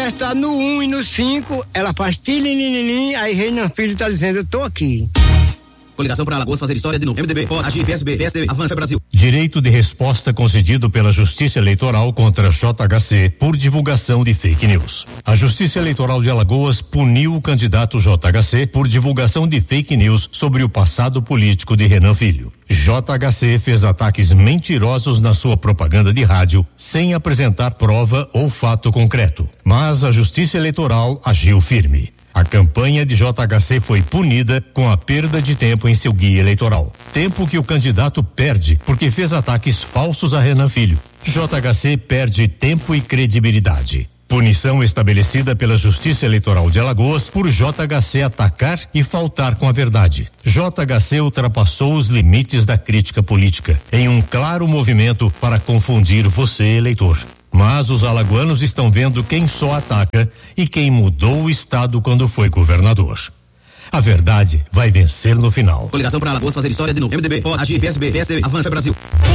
apertar no 1 e no 5, ela faz tilininim, aí Renan Filho tá dizendo, eu tô aqui. Coligação para Alagoas fazer história de novo. MDB, POD, AGI, PSB, PSDB, Avança Brasil. Direito de resposta concedido pela Justiça Eleitoral contra JHC por divulgação de fake news. A Justiça Eleitoral de Alagoas puniu o candidato JHC por divulgação de fake news sobre o passado político de Renan Filho. JHC fez ataques mentirosos na sua propaganda de rádio, sem apresentar prova ou fato concreto. Mas a Justiça Eleitoral agiu firme. A campanha de JHC foi punida com a perda de tempo em seu guia eleitoral. Tempo que o candidato perde porque fez ataques falsos a Renan Filho. JHC perde tempo e credibilidade. Punição estabelecida pela Justiça Eleitoral de Alagoas por JHC atacar e faltar com a verdade. JHC ultrapassou os limites da crítica política em um claro movimento para confundir você, eleitor. Mas os alagoanos estão vendo quem só ataca e quem mudou o estado quando foi governador. A verdade vai vencer no final. Coligação para Alagoas fazer história de novo. MDB, POD, AGI, PSB, PSDB, Avança Brasil.